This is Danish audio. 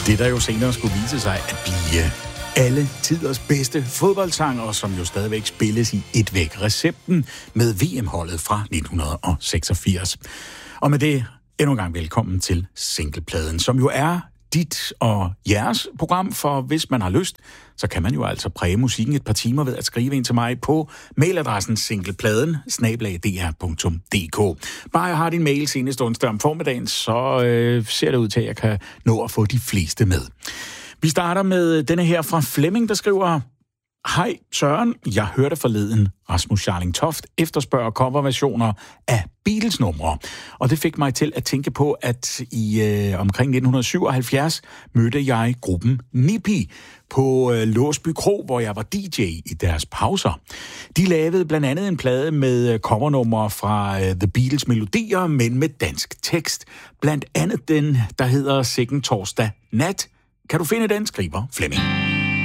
Det, der jo senere skulle vise sig at blive alle tiders bedste fodboldsanger, som jo stadigvæk spilles i et væk. Recepten med VM-holdet fra 1986. Og med det endnu en gang velkommen til Singlepladen, som jo er dit og jeres program, for hvis man har lyst, så kan man jo altså præge musikken et par timer ved at skrive ind til mig på mailadressen singlepladen@dr.dk. Bare jeg har din mail senest onsdag om formiddagen, så ser det ud til, at jeg kan nå at få de fleste med. Vi starter med denne her fra Flemming, der skriver: Hej Søren, jeg hørte forleden Rasmus Scharling Toft efterspørger coverversioner af Beatles-numre. Og det fik mig til at tænke på, at i omkring 1977 mødte jeg gruppen Nippy på Låsby Kro, hvor jeg var DJ i deres pauser. De lavede blandt andet en plade med covernumre fra The Beatles melodier, men med dansk tekst. Blandt andet den, der hedder Sikken Torsdag Nat. Kan du finde den, skriver Flemming.